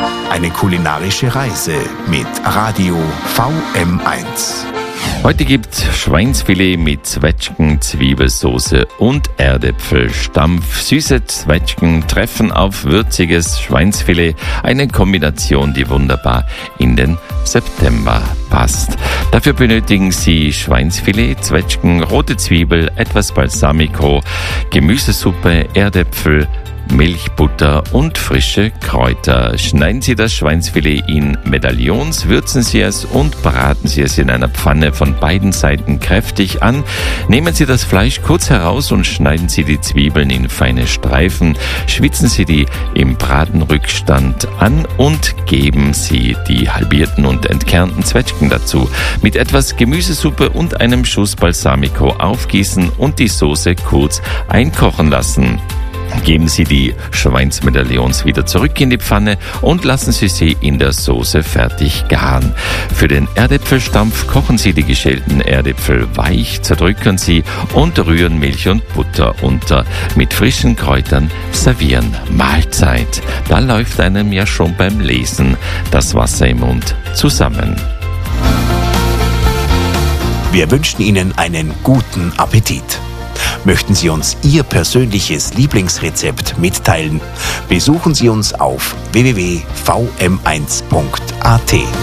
Eine kulinarische Reise mit Radio VM1. Heute gibt's Schweinsfilet mit Zwetschgen, Zwiebelsauce und Erdäpfelstampf. Süße Zwetschgen treffen auf würziges Schweinsfilet. Eine Kombination, die wunderbar in den September passt. Dafür benötigen Sie Schweinsfilet, Zwetschgen, rote Zwiebel, etwas Balsamico, Gemüsesuppe, Erdäpfel, Milch, Butter und frische Kräuter. Schneiden Sie das Schweinsfilet in Medaillons, würzen Sie es und braten Sie es in einer Pfanne von beiden Seiten kräftig an. Nehmen Sie das Fleisch kurz heraus und schneiden Sie die Zwiebeln in feine Streifen. Schwitzen Sie die im Bratenrückstand an und geben Sie die halbierten und entkernten Zwetschgen dazu. Mit etwas Gemüsesuppe und einem Schuss Balsamico aufgießen und die Soße kurz einkochen lassen. Geben Sie die Schweinsmedaillons wieder zurück in die Pfanne und lassen Sie sie in der Soße fertig garen. Für den Erdäpfelstampf kochen Sie die geschälten Erdäpfel weich, zerdrücken Sie und rühren Milch und Butter unter. Mit frischen Kräutern servieren. Mahlzeit. Da läuft einem ja schon beim Lesen das Wasser im Mund zusammen. Wir wünschen Ihnen einen guten Appetit. Möchten Sie uns Ihr persönliches Lieblingsrezept mitteilen? Besuchen Sie uns auf www.vm1.at.